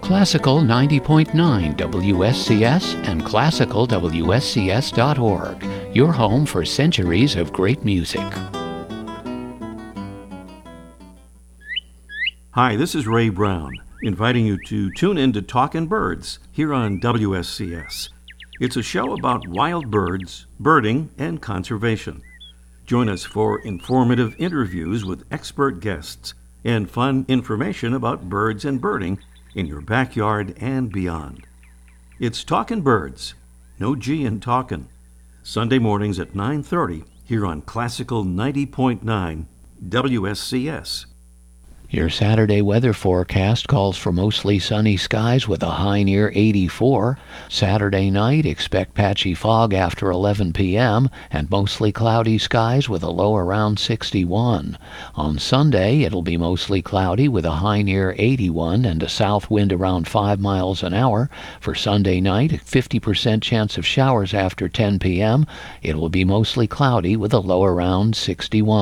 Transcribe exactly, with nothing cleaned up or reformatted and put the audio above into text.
Classical ninety point nine W S C S and classical W S C S dot org, your home for centuries of great music. Hi, this is Ray Brown, inviting you to tune in to Talkin' Birds here on W S C S. It's a show about wild birds, birding, and conservation. Join us for informative interviews with expert guests and fun information about birds and birding in your backyard and beyond. It's Talkin' Birds, no G in talkin', Sunday mornings at nine thirty here on Classical ninety point nine W S C S. Your Saturday weather forecast calls for mostly sunny skies with a high near eighty-four. Saturday night, expect patchy fog after eleven p.m. and mostly cloudy skies with a low around sixty-one. On Sunday, it'll be mostly cloudy with a high near eighty-one and a south wind around five miles an hour. For Sunday night, a fifty percent chance of showers after ten p.m. It will be mostly cloudy with a low around sixty-one.